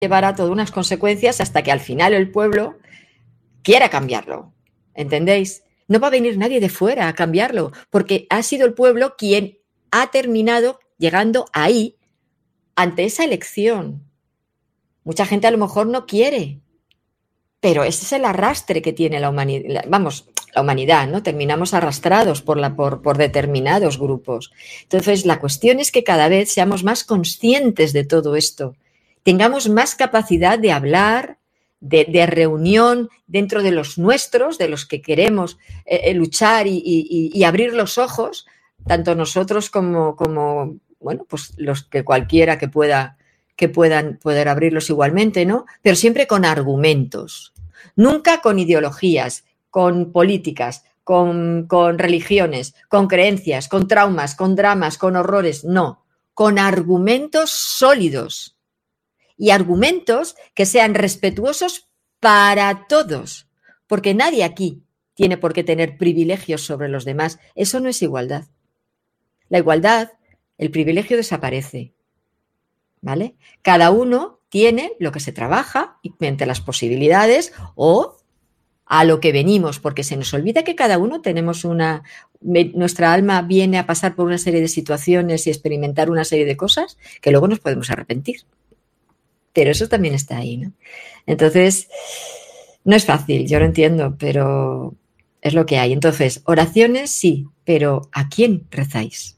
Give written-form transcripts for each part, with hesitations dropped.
llevará todas unas consecuencias hasta que al final el pueblo quiera cambiarlo. ¿Entendéis? No va a venir nadie de fuera a cambiarlo, porque ha sido el pueblo quien ha terminado llegando ahí ante esa elección. Mucha gente a lo mejor no quiere, pero ese es el arrastre que tiene la humanidad. Vamos, la humanidad, ¿no? Terminamos arrastrados por determinados grupos. Entonces, la cuestión es que cada vez seamos más conscientes de todo esto, tengamos más capacidad de hablar, de reunión dentro de los nuestros, de los que queremos luchar y abrir los ojos, tanto nosotros como bueno, pues los que cualquiera que puedan poder abrirlos igualmente, ¿no? Pero siempre con argumentos, nunca con ideologías, con políticas, con religiones, con creencias, con traumas, con dramas, con horrores, no, con argumentos sólidos y argumentos que sean respetuosos para todos, porque nadie aquí tiene por qué tener privilegios sobre los demás. Eso no es igualdad. La igualdad, el privilegio desaparece, ¿vale? Cada uno tiene lo que se trabaja y mediante las posibilidades o a lo que venimos, porque se nos olvida que cada uno tenemos nuestra alma viene a pasar por una serie de situaciones y experimentar una serie de cosas que luego nos podemos arrepentir. Pero eso también está ahí, ¿no? Entonces, no es fácil, yo lo entiendo, pero es lo que hay. Entonces, oraciones sí, pero ¿a quién rezáis?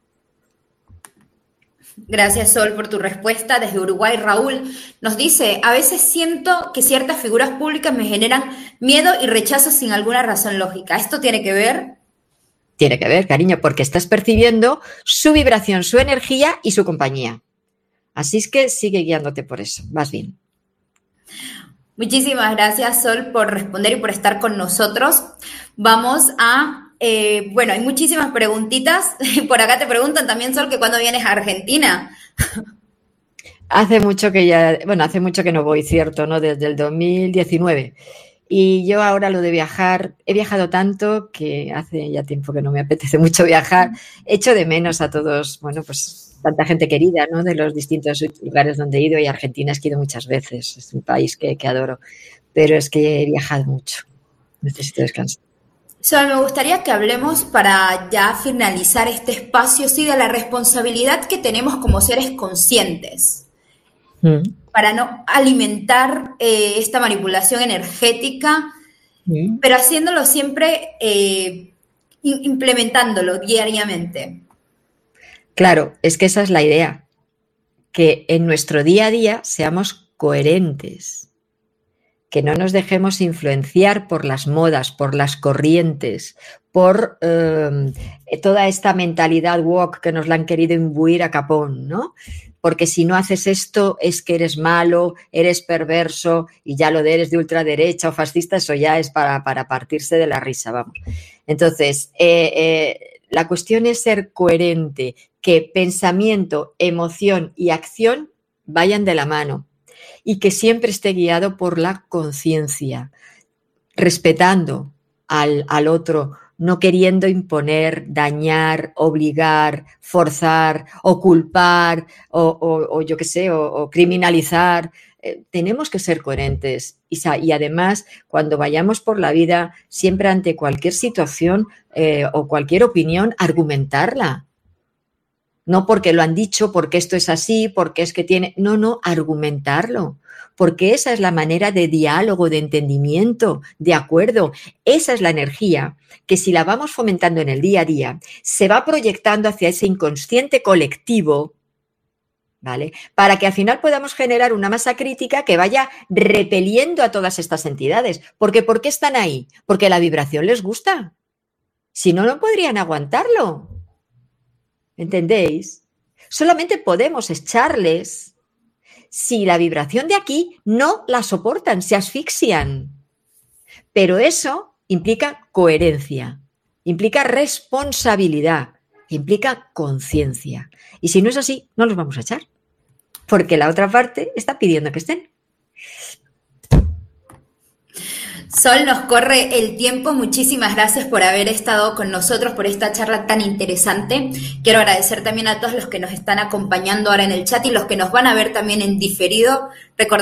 Gracias, Sol, por tu respuesta. Desde Uruguay, Raúl nos dice, a veces siento que ciertas figuras públicas me generan miedo y rechazo sin alguna razón lógica. ¿Esto tiene que ver? Tiene que ver, cariño, porque estás percibiendo su vibración, su energía y su compañía. Así es que sigue guiándote por eso, vas bien. Muchísimas gracias, Sol, por responder y por estar con nosotros. Vamos a... bueno, hay muchísimas preguntitas. Por acá te preguntan también, Sol, que cuándo vienes a Argentina. Hace mucho que no voy, cierto, ¿no? Desde el 2019. Y yo ahora lo de viajar, he viajado tanto que hace ya tiempo que no me apetece mucho viajar. Echo de menos a todos, bueno, pues tanta gente querida, ¿no? De los distintos lugares donde he ido, y Argentina es que he ido muchas veces. Es un país que adoro, pero es que he viajado mucho. Necesito descansar. Sol, me gustaría que hablemos para ya finalizar este espacio, sí, de la responsabilidad que tenemos como seres conscientes para no alimentar esta manipulación energética, pero haciéndolo siempre, implementándolo diariamente. Claro, es que esa es la idea, que en nuestro día a día seamos coherentes, que no nos dejemos influenciar por las modas, por las corrientes, por toda esta mentalidad woke que nos la han querido imbuir a capón, ¿no? Porque si no haces esto es que eres malo, eres perverso, y ya lo de eres de ultraderecha o fascista, eso ya es para partirse de la risa, vamos. Entonces, la cuestión es ser coherente, que pensamiento, emoción y acción vayan de la mano, y que siempre esté guiado por la conciencia, respetando al otro, no queriendo imponer, dañar, obligar, forzar o culpar o yo qué sé, o criminalizar. Tenemos que ser coherentes y además cuando vayamos por la vida, siempre ante cualquier situación o cualquier opinión, argumentarla. No porque lo han dicho, porque esto es así, porque es que tiene... No, argumentarlo. Porque esa es la manera de diálogo, de entendimiento, de acuerdo. Esa es la energía que si la vamos fomentando en el día a día, se va proyectando hacia ese inconsciente colectivo, ¿vale? Para que al final podamos generar una masa crítica que vaya repeliendo a todas estas entidades. Porque ¿por qué están ahí? Porque la vibración les gusta. Si no, no podrían aguantarlo. ¿Entendéis? Solamente podemos echarles si la vibración de aquí no la soportan, se asfixian. Pero eso implica coherencia, implica responsabilidad, implica conciencia. Y si no es así, no los vamos a echar, porque la otra parte está pidiendo que estén. Sol, nos corre el tiempo. Muchísimas gracias por haber estado con nosotros, por esta charla tan interesante. Quiero agradecer también a todos los que nos están acompañando ahora en el chat y los que nos van a ver también en diferido. Recordar